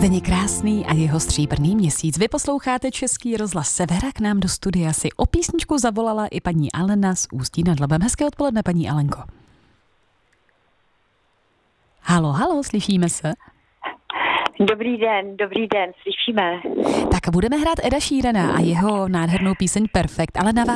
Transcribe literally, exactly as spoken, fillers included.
Zdeněk Krásný a jeho Stříbrný měsíc. Vy posloucháte Český rozhlas Severa, k nám do studia si o písničku zavolala i paní Alena z Ústí nad Labem. Hezké odpoledne, paní Alenko. Halo, halo, slyšíme se? Dobrý den, dobrý den, slyšíme. Tak budeme hrát Eda Sheerana a jeho nádhernou píseň Perfect, ale na vás